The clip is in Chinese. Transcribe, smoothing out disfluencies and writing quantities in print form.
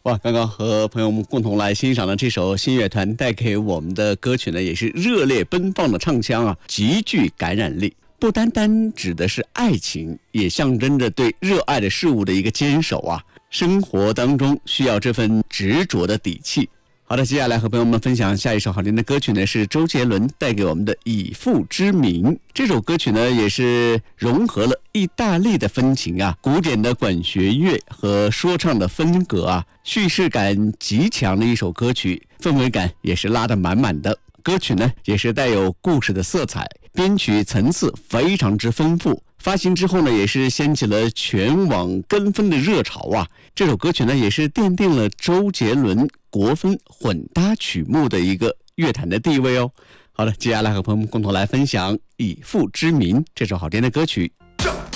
哇，刚刚和朋友们共同来欣赏的这首新乐团带给我们的歌曲呢，也是热烈奔放的唱腔啊，极具感染力。不单单指的是爱情，也象征着对热爱的事物的一个坚守啊。生活当中需要这份执着的底气。好的，接下来和朋友们分享下一首好听的歌曲呢，是周杰伦带给我们的《以父之名》。这首歌曲呢，也是融合了意大利的风情啊，古典的管弦乐和说唱的风格啊，叙事感极强的一首歌曲，氛围感也是拉得满满的。歌曲呢，也是带有故事的色彩，编曲层次非常之丰富。发行之后呢，也是掀起了全网跟风的热潮啊！这首歌曲呢，也是奠定了周杰伦国风混搭曲目的一个乐坛的地位哦。好了，接下来和朋友们共同来分享《以父之名》这首好听的歌曲。